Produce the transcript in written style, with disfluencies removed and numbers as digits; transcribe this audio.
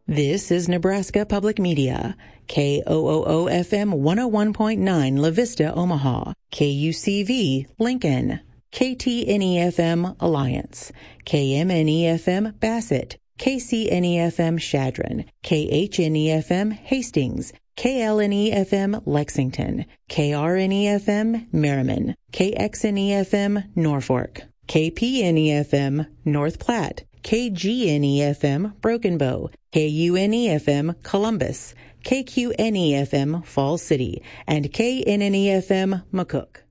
This is Nebraska Public Media, KOOO-FM 101.9 La Vista, Omaha, KUCV, Lincoln, KTNE-FM, Alliance, KMNE-FM, Bassett, KCNE-FM, Chadron, KHNE-FM, Hastings, KLNE-FM, Lexington, KRNE-FM, Merriman, KXNE-FM, Norfolk, KPNE-FM, North Platte, KGNE-FM, Broken Bow, KUNE-FM, Columbus, KQNE-FM, Falls City, and KNNE-FM, McCook.